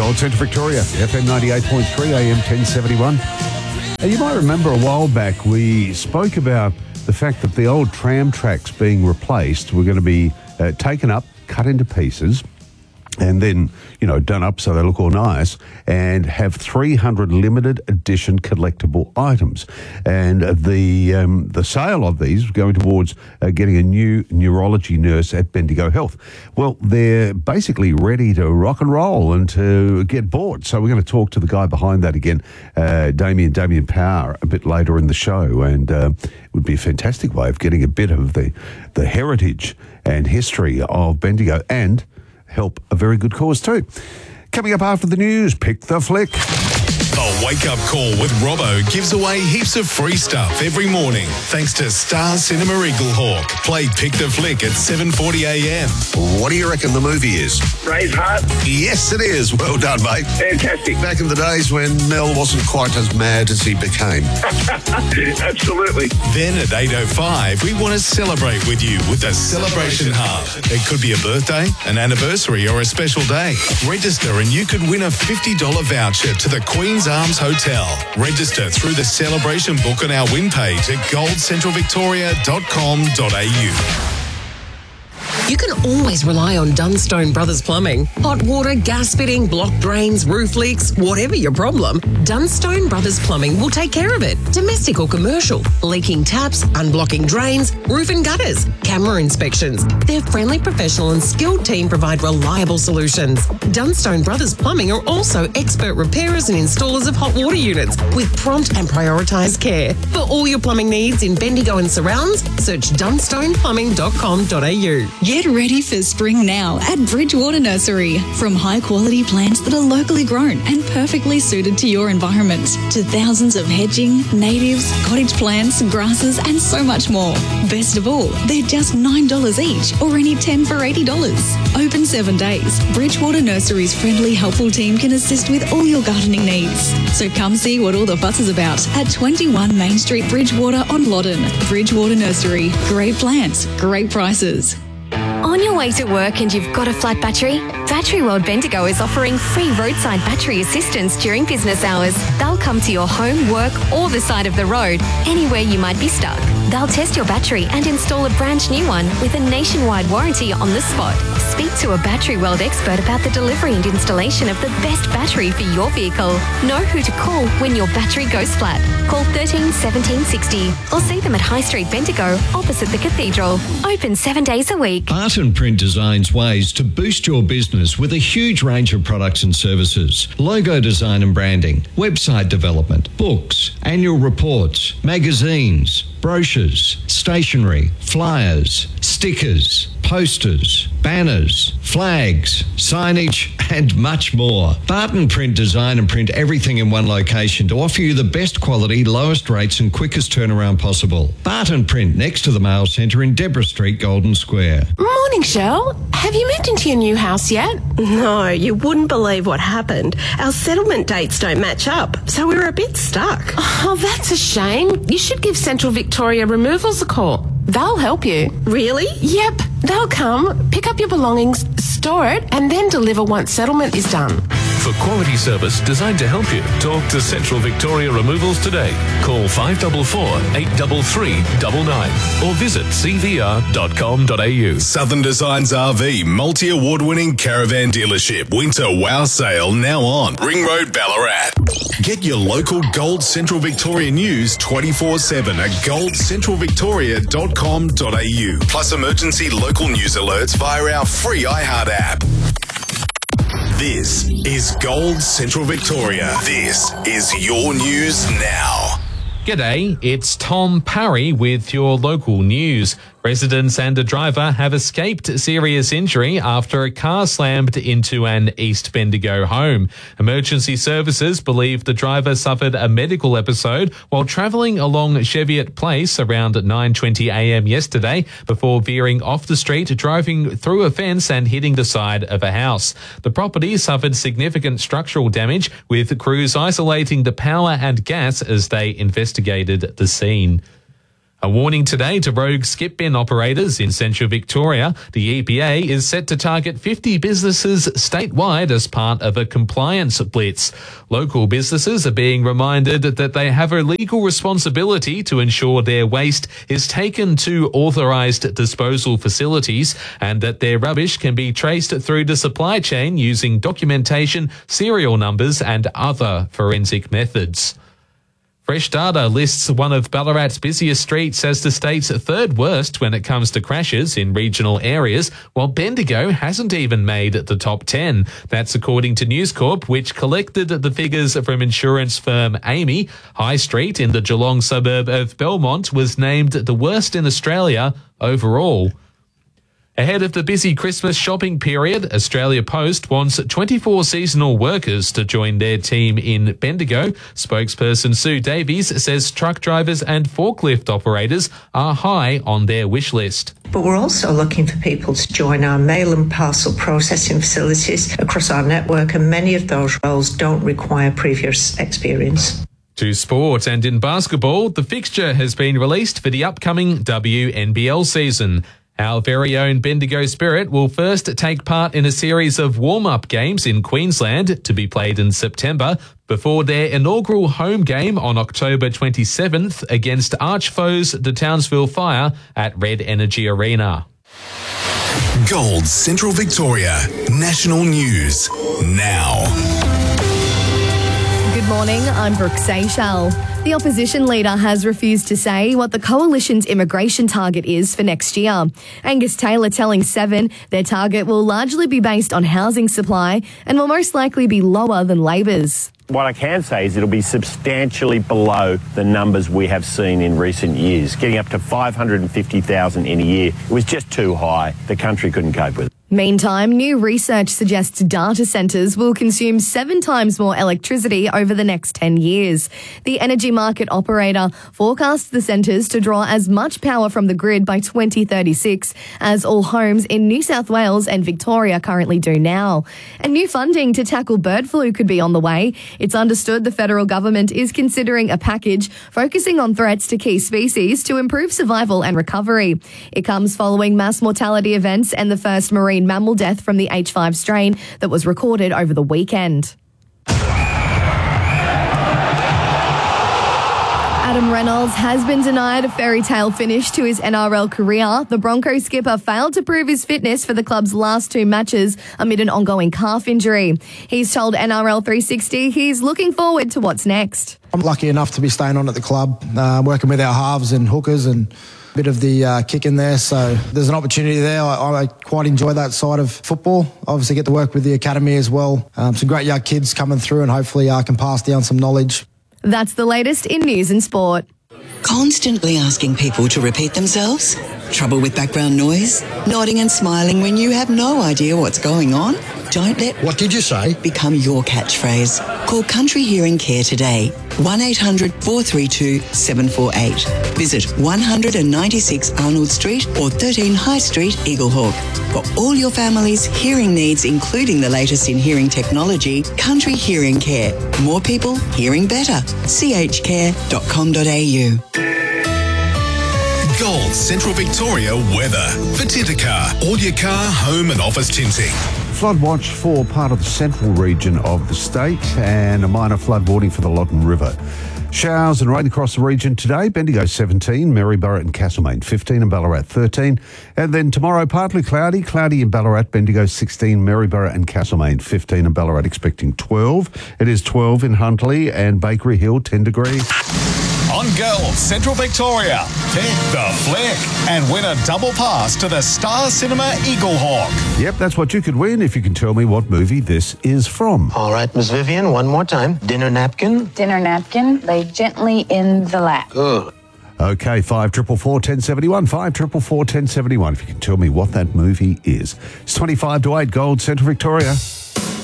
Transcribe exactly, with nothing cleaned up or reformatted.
Gold Central Victoria, F M ninety-eight point three, A M ten seventy-one. And you might remember a while back we spoke about the fact that the old tram tracks being replaced were going to be uh, taken up, cut into pieces, and then, you know, done up so they look all nice, and have three hundred limited edition collectible items. And the um, the sale of these is going towards uh, getting a new neurology nurse at Bendigo Health. Well, they're basically ready to rock and roll and to get bought. So we're going to talk to the guy behind that again, uh, Damien, Damien Power, a bit later in the show. And uh, it would be a fantastic way of getting a bit of the, the heritage and history of Bendigo and help a very good cause too. Coming up after the news, Pick the Flick. The Wake Up Call with Robbo gives away heaps of free stuff every morning thanks to Star Cinema Eaglehawk. Play Pick the Flick at seven forty a m. What do you reckon the movie is? Braveheart. Yes, it is. Well done, mate. Fantastic. Back in the days when Mel wasn't quite as mad as he became. Absolutely. Then at eight oh five, we want to celebrate with you with the Celebration Hub. It could be a birthday, an anniversary, or a special day. Register and you could win a fifty dollars voucher to the Queen's Arms Hotel. Register through the celebration book on our win page at gold central victoria dot com dot a u. You can always rely on Dunstone Brothers Plumbing. Hot water, gas fitting, blocked drains, roof leaks, whatever your problem, Dunstone Brothers Plumbing will take care of it. Domestic or commercial, leaking taps, unblocking drains, roof and gutters, camera inspections. Their friendly, professional and skilled team provide reliable solutions. Dunstone Brothers Plumbing are also expert repairers and installers of hot water units with prompt and prioritised care. For all your plumbing needs in Bendigo and surrounds, search dunstone plumbing dot com dot a u. Get ready for spring now at Bridgewater Nursery. From high-quality plants that are locally grown and perfectly suited to your environment, to thousands of hedging, natives, cottage plants, grasses, and so much more. Best of all, they're just nine dollars each, or any ten for eighty dollars. Open seven days. Bridgewater Nursery's friendly, helpful team can assist with all your gardening needs. So come see what all the fuss is about at twenty-one Main Street, Bridgewater on Loddon. Bridgewater Nursery. Great plants, great prices. On your way to work and you've got a flat battery? Battery World Bendigo is offering free roadside battery assistance during business hours. They'll come to your home, work or the side of the road, anywhere you might be stuck. They'll test your battery and install a brand new one with a nationwide warranty on the spot. Speak to a Battery World expert about the delivery and installation of the best battery for your vehicle. Know who to call when your battery goes flat. Call thirteen seventeen sixty or see them at High Street Bendigo opposite the Cathedral. Open seven days a week. Barton Print designs ways to boost your business with a huge range of products and services. Logo design and branding, website development, books, annual reports, magazines, brochures, stationery, flyers, stickers, posters, banners, flags, signage, and much more. Barton Print design and print everything in one location to offer you the best quality, lowest rates and quickest turnaround possible. Barton Print next to the Mail Centre in Deborah Street, Golden Square. Morning, Shell. Have you moved into your new house yet? No, you wouldn't believe what happened. Our settlement dates don't match up, so we're a bit stuck. Oh, that's a shame. You should give Central Victoria Removals a call. They'll help you. Really? Yep. They'll come, pick up your belongings, store it, and then deliver once settlement is done. For quality service designed to help you, talk to Central Victoria Removals today. Call five four four, eight three three nine nine or visit c v r dot com dot a u. Southern Designs R V multi-award-winning caravan dealership winter wow sale now on Ring Road, Ballarat. Get your local Gold Central Victoria news twenty-four seven at gold central victoria dot com dot a u. Plus emergency local news alerts via our free iHeart app. This is Gold Central Victoria. This is your news now. G'day, it's Tom Parry with your local news. Residents and a driver have escaped serious injury after a car slammed into an East Bendigo home. Emergency services believe the driver suffered a medical episode while travelling along Cheviot Place around nine twenty a m yesterday before veering off the street, driving through a fence and hitting the side of a house. The property suffered significant structural damage, with crews isolating the power and gas as they investigated the scene. A warning today to rogue skip bin operators in central Victoria. The E P A is set to target fifty businesses statewide as part of a compliance blitz. Local businesses are being reminded that they have a legal responsibility to ensure their waste is taken to authorised disposal facilities and that their rubbish can be traced through the supply chain using documentation, serial numbers and other forensic methods. Fresh Data lists one of Ballarat's busiest streets as the state's third worst when it comes to crashes in regional areas, while Bendigo hasn't even made the top ten. That's according to News Corp, which collected the figures from insurance firm Amy. High Street in the Geelong suburb of Belmont was named the worst in Australia overall. Ahead of the busy Christmas shopping period, Australia Post wants twenty-four seasonal workers to join their team in Bendigo. Spokesperson Sue Davies says truck drivers and forklift operators are high on their wish list. But we're also looking for people to join our mail and parcel processing facilities across our network, and many of those roles don't require previous experience. To sport, and in basketball, the fixture has been released for the upcoming W N B L season. Our very own Bendigo Spirit will first take part in a series of warm-up games in Queensland to be played in September before their inaugural home game on October twenty-seventh against arch foes the Townsville Fire at Red Energy Arena. Gold Central Victoria National News now. Good morning, I'm Brooke Seychelles. The opposition leader has refused to say what the coalition's immigration target is for next year. Angus Taylor telling Seven their target will largely be based on housing supply and will most likely be lower than Labor's. What I can say is it'll be substantially below the numbers we have seen in recent years, getting up to five hundred fifty thousand in a year. It was just too high. The country couldn't cope with it. Meantime, new research suggests data centres will consume seven times more electricity over the next ten years. The energy market operator forecasts the centres to draw as much power from the grid by twenty thirty-six as all homes in New South Wales and Victoria currently do now. And new funding to tackle bird flu could be on the way. It's understood the federal government is considering a package focusing on threats to key species to improve survival and recovery. It comes following mass mortality events and the first marine mammal death from the H five strain that was recorded over the weekend. Adam Reynolds has been denied a fairy tale finish to his N R L career. The Broncos skipper failed to prove his fitness for the club's last two matches amid an ongoing calf injury. He's told N R L three sixty he's looking forward to what's next. I'm lucky enough to be staying on at the club, uh, working with our halves and hookers and a bit of the uh, kick in there. So there's an opportunity there. I, I quite enjoy that side of football. Obviously get to work with the academy as well. Um, some great young kids coming through and hopefully I uh, can pass down some knowledge. That's the latest in news and sport. Constantly asking people to repeat themselves? Trouble with background noise? Nodding and smiling when you have no idea what's going on? Don't let "What did you say?" become your catchphrase. Call Country Hearing Care today. one eight hundred four three two seven four eight. Visit one ninety-six Arnold Street or thirteen High Street, Eaglehawk. For all your family's hearing needs, including the latest in hearing technology, Country Hearing Care. More people hearing better. c h care dot com dot a u. Gold Central Victoria weather. For Tintercar, all your car, home and office tinting. Flood watch for part of the central region of the state and a minor flood warning for the Loddon River. Showers and rain across the region today. Bendigo seventeen, Maryborough and Castlemaine fifteen and Ballarat thirteen. And then tomorrow partly cloudy, cloudy in Ballarat, Bendigo sixteen, Maryborough and Castlemaine fifteen and Ballarat expecting twelve. It is twelve in Huntley and Bakery Hill, ten degrees. On Gold Central Victoria, take the flick and win a double pass to the Star Cinema Eaglehawk. Yep, that's what you could win if you can tell me what movie this is from. All right, Miss Vivian, one more time. Dinner napkin. Dinner napkin laid gently in the lap. Good. Okay, five triple four ten seventy one. Five triple four ten seventy one. If you can tell me what that movie is. It's twenty five to eight. Gold Central Victoria.